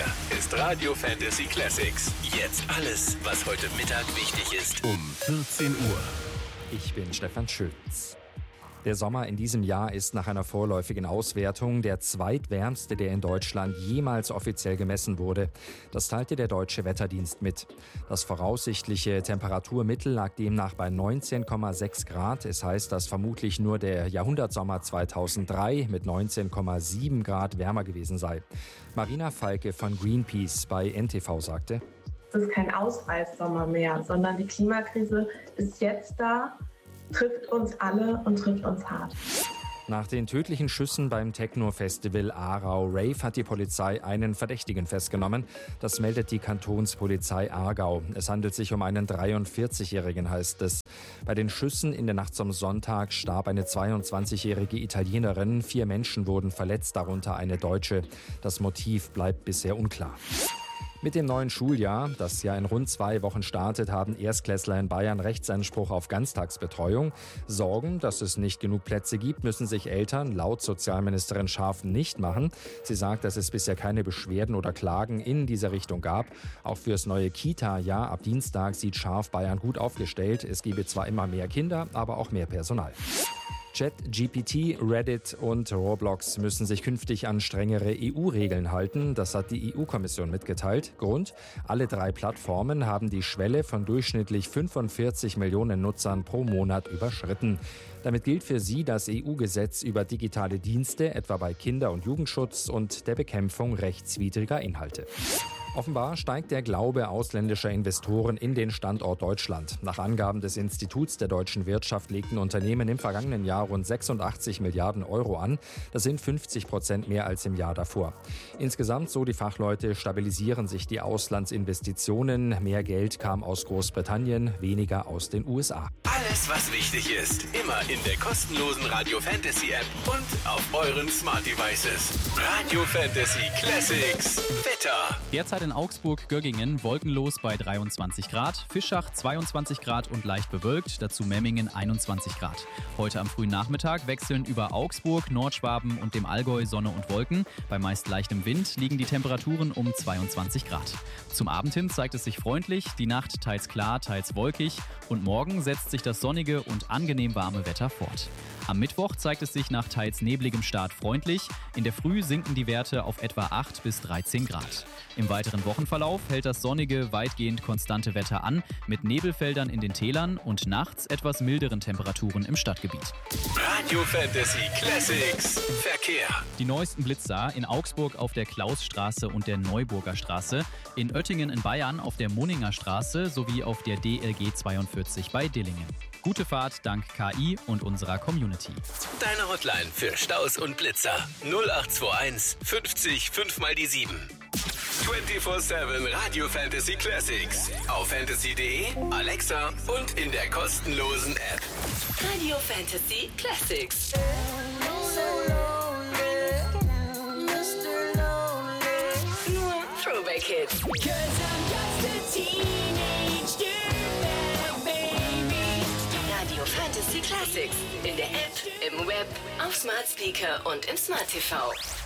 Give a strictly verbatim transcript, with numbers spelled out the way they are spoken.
Hier ist Radio Fantasy Classics. Jetzt alles, was heute Mittag wichtig ist. Um vierzehn Uhr. Ich bin Stefan Schütz. Der Sommer in diesem Jahr ist nach einer vorläufigen Auswertung der zweitwärmste, der in Deutschland jemals offiziell gemessen wurde. Das teilte der Deutsche Wetterdienst mit. Das voraussichtliche Temperaturmittel lag demnach bei neunzehn Komma sechs Grad. Es heißt, dass vermutlich nur der Jahrhundertsommer zweitausenddrei mit neunzehn Komma sieben Grad wärmer gewesen sei. Marina Falke von Greenpeace bei N T V sagte: Es ist kein Ausreißsommer mehr, sondern die Klimakrise ist jetzt da, trifft uns alle und trifft uns hart. Nach den tödlichen Schüssen beim Techno-Festival Aarau Rave hat die Polizei einen Verdächtigen festgenommen. Das meldet die Kantonspolizei Aargau. Es handelt sich um einen dreiundvierzigjährigen, heißt es. Bei den Schüssen in der Nacht zum Sonntag starb eine zweiundzwanzigjährige Italienerin. Vier Menschen wurden verletzt, darunter eine Deutsche. Das Motiv bleibt bisher unklar. Mit dem neuen Schuljahr, das ja in rund zwei Wochen startet, haben Erstklässler in Bayern Rechtsanspruch auf Ganztagsbetreuung. Sorgen, dass es nicht genug Plätze gibt, müssen sich Eltern laut Sozialministerin Scharf nicht machen. Sie sagt, dass es bisher keine Beschwerden oder Klagen in dieser Richtung gab. Auch fürs neue Kita-Jahr ab Dienstag sieht Scharf Bayern gut aufgestellt. Es gebe zwar immer mehr Kinder, aber auch mehr Personal. ChatGPT, Reddit und Roblox müssen sich künftig an strengere E U-Regeln halten. Das hat die E U-Kommission mitgeteilt. Grund: alle drei Plattformen haben die Schwelle von durchschnittlich fünfundvierzig Millionen Nutzern pro Monat überschritten. Damit gilt für sie das E U-Gesetz über digitale Dienste, etwa bei Kinder- und Jugendschutz und der Bekämpfung rechtswidriger Inhalte. Offenbar steigt der Glaube ausländischer Investoren in den Standort Deutschland. Nach Angaben des Instituts der deutschen Wirtschaft legten Unternehmen im vergangenen Jahr rund sechsundachtzig Milliarden Euro an. Das sind fünfzig Prozent mehr als im Jahr davor. Insgesamt, so die Fachleute, stabilisieren sich die Auslandsinvestitionen. Mehr Geld kam aus Großbritannien, weniger aus den U S A. Alles, was wichtig ist, immer in der kostenlosen Radio Fantasy App und auf euren Smart Devices. Radio Fantasy Classics Wetter. Derzeit in Augsburg-Göggingen wolkenlos bei dreiundzwanzig Grad, Fischach zweiundzwanzig Grad und leicht bewölkt, dazu Memmingen einundzwanzig Grad. Heute am frühen Nachmittag wechseln über Augsburg, Nordschwaben und dem Allgäu Sonne und Wolken. Bei meist leichtem Wind liegen die Temperaturen um zweiundzwanzig Grad. Zum Abend hin zeigt es sich freundlich, die Nacht teils klar, teils wolkig und morgen setzt sich das sonnige und angenehm warme Wetter fort. Am Mittwoch zeigt es sich nach teils nebligem Start freundlich. In der Früh sinken die Werte auf etwa acht bis dreizehn Grad. Im weiteren Wochenverlauf hält das sonnige, weitgehend konstante Wetter an, mit Nebelfeldern in den Tälern und nachts etwas milderen Temperaturen im Stadtgebiet. Radio Fantasy Classics Verkehr. Die neuesten Blitzer in Augsburg auf der Klausstraße und der Neuburger Straße, in Oettingen in Bayern auf der Munninger Straße sowie auf der D L G zweiundvierzig bei Dillingen. Gute Fahrt dank K I und unserer Community. Deine Hotline für Staus und Blitzer null acht zwei eins fünfzig fünf mal die sieben. vierundzwanzig sieben Radio Fantasy Classics auf fantasy punkt de, Alexa und in der kostenlosen App. Radio Fantasy Classics. Nur Throwback Hits. Radio Fantasy Classics in der App, im Web, auf Smart Speaker und im Smart T V.